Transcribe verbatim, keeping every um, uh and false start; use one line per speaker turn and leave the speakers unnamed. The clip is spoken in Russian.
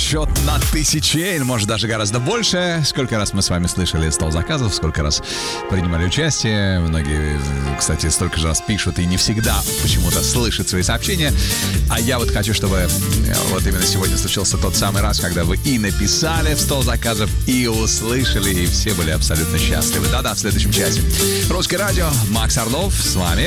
счет на тысячи, или может даже гораздо больше. Сколько раз мы с вами слышали стол заказов, сколько раз принимали участие. Многие, кстати, столько же раз пишут и не всегда почему-то слышат свои сообщения. А я вот хочу, чтобы вот именно сегодня случился тот самый раз, когда вы и написали в стол заказов, и услышали, и все были абсолютно счастливы. Да-да, в следующем часе. Русское радио, Макс Орлов с вами.